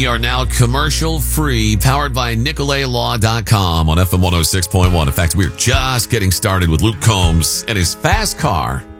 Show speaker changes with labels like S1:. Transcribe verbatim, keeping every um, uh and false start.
S1: are now commercial-free, powered by Nicolay Law dot com on F M one oh six point one. In fact, we're just getting started with Luke Combs and his fast car